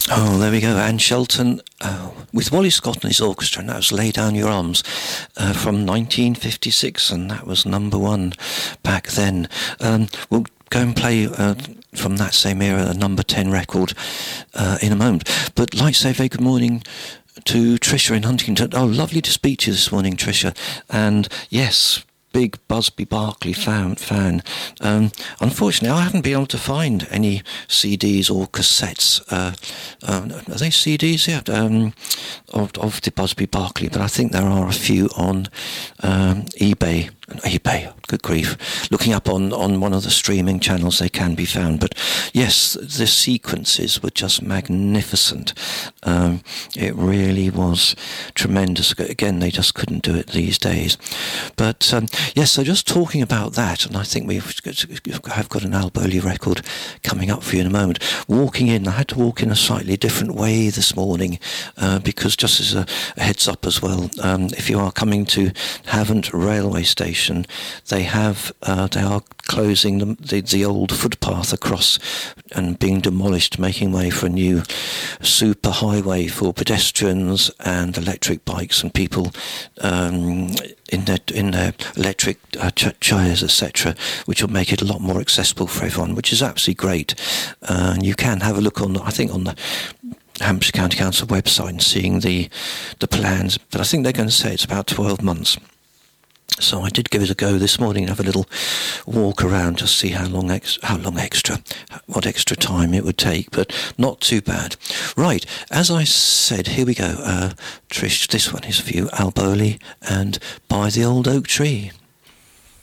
Oh, there we go. Anne Shelton with Wally Scott and his orchestra, and that was Lay Down Your Arms from 1956, and that was number one back then. We'll go and play from that same era a number 10 record in a moment. But like to say very good morning to Tricia in Huntington. Oh, lovely to speak to you this morning, Tricia. And yes, big Busby Berkeley fan. Unfortunately, I haven't been able to find any CDs or cassettes. Are they CDs? Yeah, of the Busby Berkeley, but I think there are a few on eBay, good grief. Looking up on one of the streaming channels, they can be found. But yes, the sequences were just magnificent. It really was tremendous. Again, they just couldn't do it these days. But yes, so just talking about that, and I think we have got an Al Bowley record coming up for you in a moment. Walking in, I had to walk in a slightly different way this morning because just as a heads up as well, if you are coming to Havant railway station, they are closing the old footpath across and being demolished, making way for a new super highway for pedestrians and electric bikes and people in their electric chairs, etc., which will make it a lot more accessible for everyone, which is absolutely great. And you can have a look on the Hampshire County Council website and seeing the plans, but I think they're going to say it's about 12 months. So I did give it a go this morning, have a little walk around to see what extra time it would take, but not too bad. Right, as I said, here we go. Trish, this one is for you, Al Bowley and By the Old Oak Tree.